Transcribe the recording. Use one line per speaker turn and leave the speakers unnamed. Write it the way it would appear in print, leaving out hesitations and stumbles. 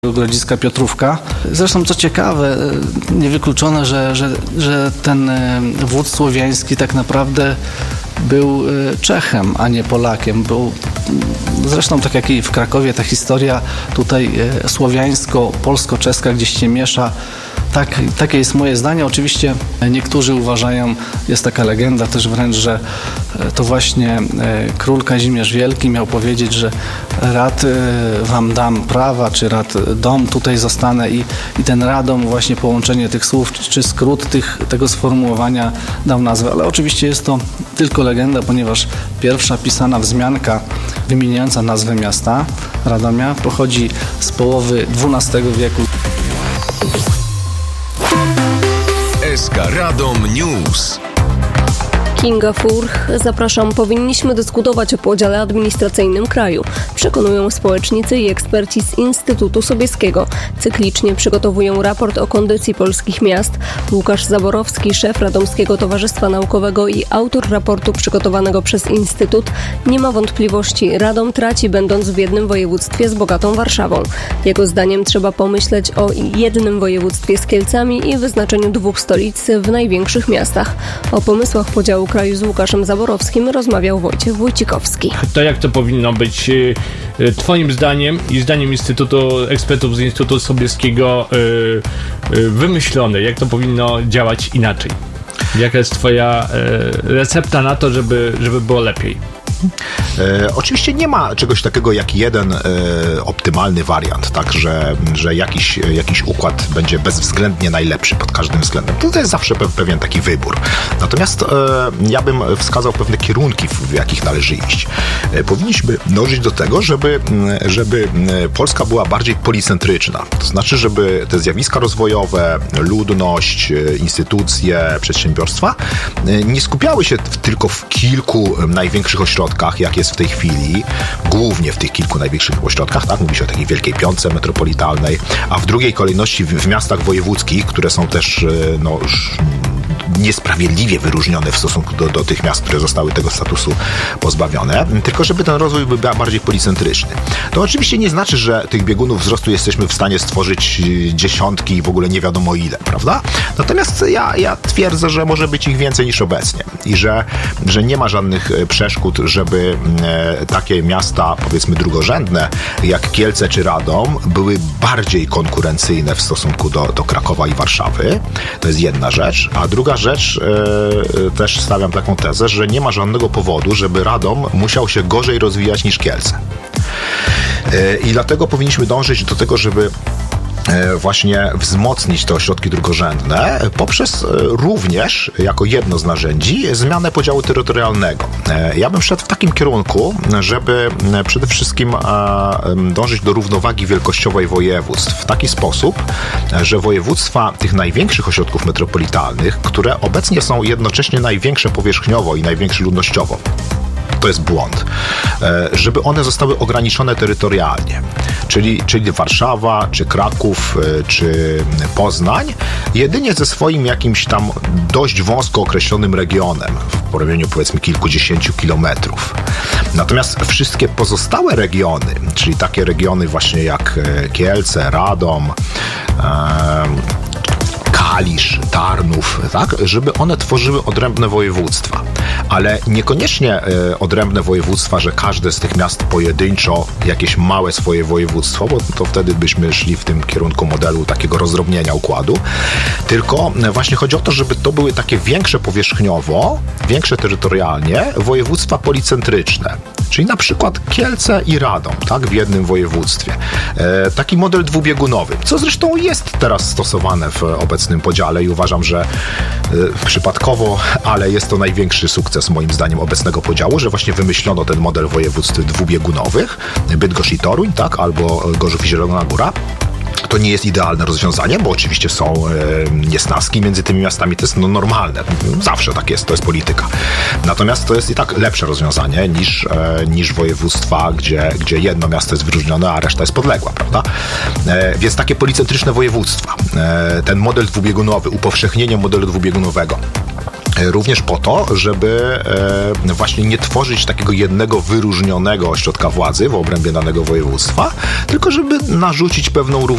małego grodziska Piotrówka. Zresztą co ciekawe, niewykluczone, że ten wódz słowiański tak naprawdę był Czechem, a nie Polakiem. Zresztą tak jak i w Krakowie ta historia tutaj słowiańsko-polsko-czeska gdzieś się miesza. Takie jest moje zdanie. Oczywiście niektórzy uważają, jest taka legenda też wręcz, że to właśnie król Kazimierz Wielki miał powiedzieć, że rad wam dam prawa, czy rad dom, tutaj zostanę i ten radom, właśnie połączenie tych słów, czy skrót tego sformułowania dał nazwę. Ale oczywiście jest to tylko legenda, ponieważ pierwsza pisana wzmianka wymieniająca nazwę miasta Radomia pochodzi z połowy XII wieku.
SK Radom News.
Kinga Furch. Zapraszam. Powinniśmy dyskutować o podziale administracyjnym kraju. Przekonują społecznicy i eksperci z Instytutu Sobieskiego. Cyklicznie przygotowują raport o kondycji polskich miast. Łukasz Zaborowski, szef Radomskiego Towarzystwa Naukowego i autor raportu przygotowanego przez Instytut, nie ma wątpliwości. Radom traci, będąc w jednym województwie z bogatą Warszawą. Jego zdaniem trzeba pomyśleć o jednym województwie z Kielcami i wyznaczeniu 2 stolic w największych miastach. O pomysłach podziału kraju z Łukaszem Zaborowskim rozmawiał Wojciech Wójcikowski.
To jak to powinno być twoim zdaniem i zdaniem ekspertów z Instytutu Sobieskiego wymyślone? Jak to powinno działać inaczej? Jaka jest twoja recepta na to, żeby było lepiej?
Oczywiście nie ma czegoś takiego jak jeden optymalny wariant, tak, że jakiś układ będzie bezwzględnie najlepszy pod każdym względem. To jest zawsze pewien taki wybór. Natomiast ja bym wskazał pewne kierunki, w jakich należy iść. Powinniśmy dążyć do tego, żeby Polska była bardziej policentryczna. To znaczy, żeby te zjawiska rozwojowe, ludność, instytucje, przedsiębiorstwa nie skupiały się tylko w kilku największych ośrodkach, jak jest w tej chwili, głównie w tych kilku największych ośrodkach, tak? Mówi się o takiej Wielkiej Piątce metropolitalnej, a w drugiej kolejności w miastach wojewódzkich, które są też niesprawiedliwie wyróżnione w stosunku do tych miast, które zostały tego statusu pozbawione, tylko żeby ten rozwój był bardziej policentryczny. To oczywiście nie znaczy, że tych biegunów wzrostu jesteśmy w stanie stworzyć dziesiątki i w ogóle nie wiadomo ile, prawda? Natomiast ja twierdzę, że może być ich więcej niż obecnie i że nie ma żadnych przeszkód, żeby takie miasta, powiedzmy drugorzędne, jak Kielce czy Radom, były bardziej konkurencyjne w stosunku do Krakowa i Warszawy. To jest jedna rzecz. A druga rzecz, też stawiam taką tezę, że nie ma żadnego powodu, żeby Radom musiał się gorzej rozwijać niż Kielce. I dlatego powinniśmy dążyć do tego, żeby właśnie wzmocnić te ośrodki drugorzędne poprzez również, jako jedno z narzędzi, zmianę podziału terytorialnego. Ja bym szedł w takim kierunku, żeby przede wszystkim dążyć do równowagi wielkościowej województw w taki sposób, że województwa tych największych ośrodków metropolitalnych, które obecnie są jednocześnie największe powierzchniowo i największe ludnościowo, to jest błąd, żeby one zostały ograniczone terytorialnie. Czyli Warszawa, czy Kraków, czy Poznań, jedynie ze swoim jakimś tam dość wąsko określonym regionem, w poromieniu powiedzmy kilkudziesięciu kilometrów. Natomiast wszystkie pozostałe regiony, czyli takie regiony właśnie jak Kielce, Radom, Kalisz, Tarnów, tak, żeby one tworzyły odrębne województwa. Ale niekoniecznie odrębne województwa, że każde z tych miast pojedynczo jakieś małe swoje województwo, bo to wtedy byśmy szli w tym kierunku modelu takiego rozdrobnienia układu, tylko właśnie chodzi o to, żeby to były takie większe powierzchniowo, większe terytorialnie województwa policentryczne. Czyli na przykład Kielce i Radom, tak, w jednym województwie. Taki model dwubiegunowy, co zresztą jest teraz stosowane w obecnym podziale i uważam, że przypadkowo, ale jest to największy sukces moim zdaniem obecnego podziału, że właśnie wymyślono ten model województw dwubiegunowych, Bydgoszcz i Toruń, tak, albo Gorzów i Zielona Góra. To nie jest idealne rozwiązanie, bo oczywiście są niesnaski między tymi miastami, to jest normalne, zawsze tak jest, to jest polityka. Natomiast to jest i tak lepsze rozwiązanie niż województwa, gdzie jedno miasto jest wyróżnione, a reszta jest podległa, prawda? Więc takie policentryczne województwa, ten model dwubiegunowy, upowszechnienie modelu dwubiegunowego, również po to, żeby właśnie nie tworzyć takiego jednego wyróżnionego ośrodka władzy w obrębie danego województwa, tylko żeby narzucić pewną równowagę